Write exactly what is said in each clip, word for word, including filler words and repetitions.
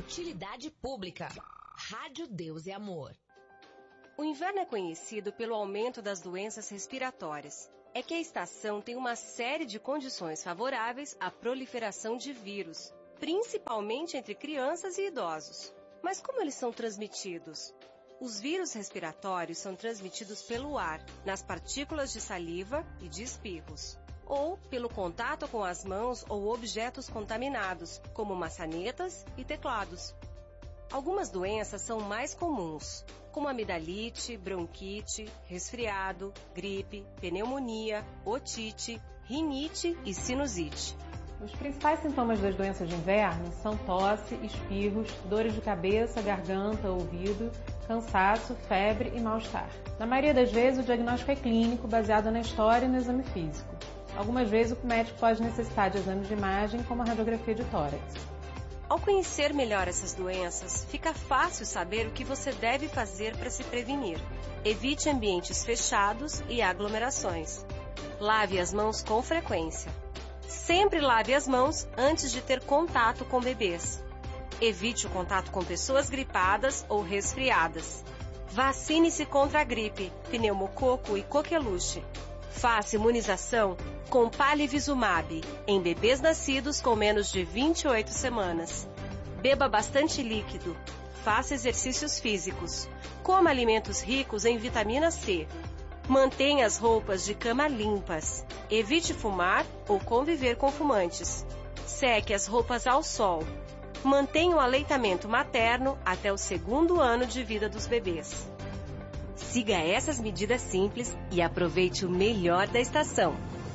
Utilidade pública. Rádio Deus e Amor. O inverno é conhecido pelo aumento das doenças respiratórias. É que a estação tem uma série de condições favoráveis à proliferação de vírus, principalmente entre crianças e idosos. Mas como eles são transmitidos? Os vírus respiratórios são transmitidos pelo ar, nas partículas de saliva e de espirros, ou pelo contato com as mãos ou objetos contaminados, como maçanetas e teclados. Algumas doenças são mais comuns, como amidalite, bronquite, resfriado, gripe, pneumonia, otite, rinite e sinusite. Os principais sintomas das doenças de inverno são tosse, espirros, dores de cabeça, garganta, ouvido, cansaço, febre e mal-estar. Na maioria das vezes, o diagnóstico é clínico, baseado na história e no exame físico. Algumas vezes, o médico pode necessitar de exames de imagem, como a radiografia de tórax. Ao conhecer melhor essas doenças, fica fácil saber o que você deve fazer para se prevenir. Evite ambientes fechados e aglomerações. Lave as mãos com frequência. Sempre lave as mãos antes de ter contato com bebês. Evite o contato com pessoas gripadas ou resfriadas. Vacine-se contra a gripe, pneumococo e coqueluche. Faça imunização com Palivizumab em bebês nascidos com menos de vinte e oito semanas. Beba bastante líquido. Faça exercícios físicos. Coma alimentos ricos em vitamina C. Mantenha as roupas de cama limpas. Evite fumar ou conviver com fumantes. Seque as roupas ao sol. Mantenha o aleitamento materno até o segundo ano de vida dos bebês. Siga essas medidas simples e aproveite o melhor da estação.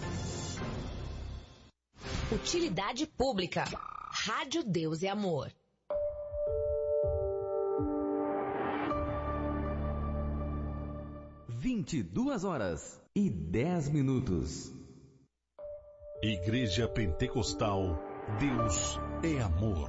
Utilidade pública. Rádio Deus e Amor. vinte e duas horas e dez minutos. Igreja Pentecostal, Deus é Amor.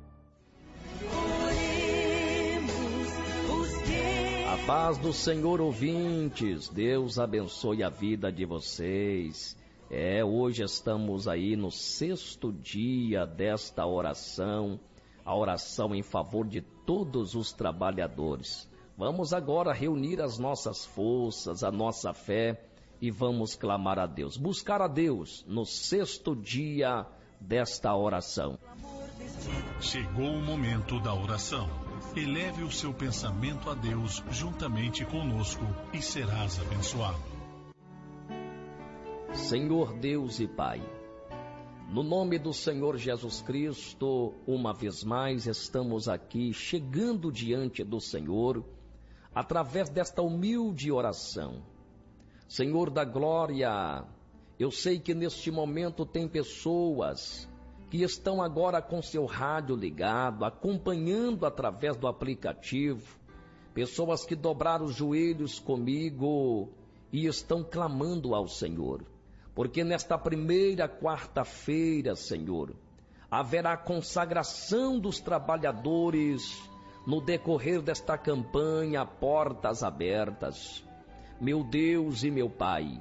A paz do Senhor, ouvintes. Deus abençoe a vida de vocês. É, hoje estamos aí no sexto dia desta oração, a oração em favor de todos os trabalhadores. Vamos agora reunir as nossas forças, a nossa fé e vamos clamar a Deus, buscar a Deus no sexto dia desta oração. Chegou o momento da oração. Eleve o seu pensamento a Deus juntamente conosco e serás abençoado. Senhor Deus e Pai, no nome do Senhor Jesus Cristo, uma vez mais estamos aqui chegando diante do Senhor, através desta humilde oração. Senhor da glória, eu sei que neste momento tem pessoas que estão agora com seu rádio ligado, acompanhando através do aplicativo, pessoas que dobraram os joelhos comigo e estão clamando ao Senhor. Porque nesta primeira quarta-feira, Senhor, haverá consagração dos trabalhadores no decorrer desta campanha Portas Abertas. Meu Deus e meu Pai,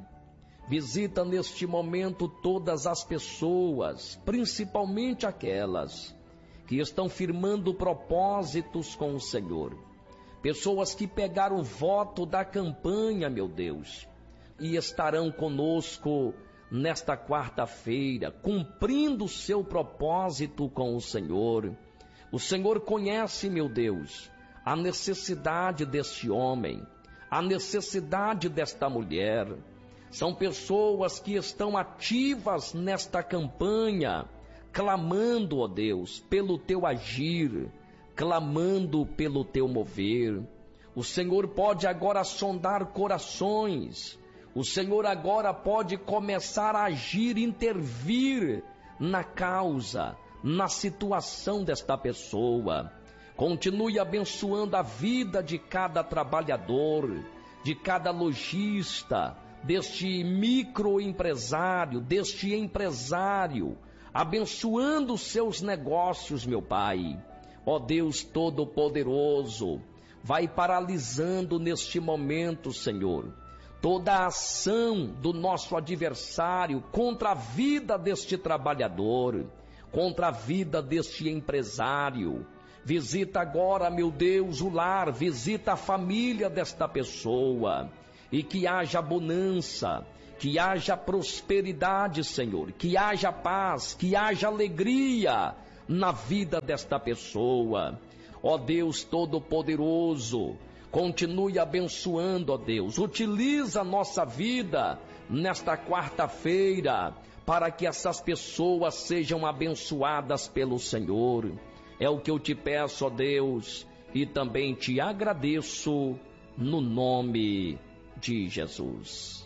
visita neste momento todas as pessoas, principalmente aquelas que estão firmando propósitos com o Senhor. Pessoas que pegaram o voto da campanha, meu Deus, e estarão conosco nesta quarta-feira, cumprindo o seu propósito com o Senhor. O Senhor conhece, meu Deus, a necessidade deste homem, a necessidade desta mulher. São pessoas que estão ativas nesta campanha, clamando, ó Deus, pelo teu agir, clamando pelo teu mover. O Senhor pode agora sondar corações. O Senhor agora pode começar a agir, intervir na causa, na situação desta pessoa. Continue abençoando a vida de cada trabalhador, de cada lojista, deste microempresário, deste empresário, abençoando os seus negócios, meu Pai. Ó Deus Todo-Poderoso, vai paralisando neste momento, Senhor, toda a ação do nosso adversário contra a vida deste trabalhador, contra a vida deste empresário. Visita agora, meu Deus, o lar, visita a família desta pessoa, e que haja bonança, que haja prosperidade, Senhor, que haja paz, que haja alegria na vida desta pessoa. Ó Deus Todo-Poderoso, continue abençoando, ó Deus, utiliza a nossa vida nesta quarta-feira, para que essas pessoas sejam abençoadas pelo Senhor. É o que eu te peço, ó Deus, e também te agradeço no nome de Jesus.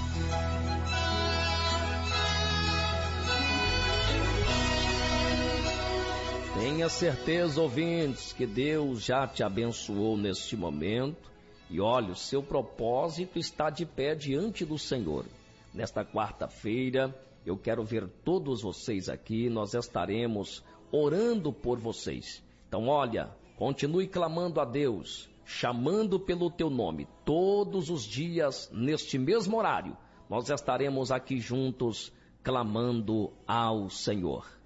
Tenha certeza, ouvintes, que Deus já te abençoou neste momento. E olha, o seu propósito está de pé diante do Senhor. Nesta quarta-feira, eu quero ver todos vocês aqui, nós estaremos orando por vocês. Então, olha, continue clamando a Deus, chamando pelo teu nome, todos os dias, neste mesmo horário, nós estaremos aqui juntos, clamando ao Senhor.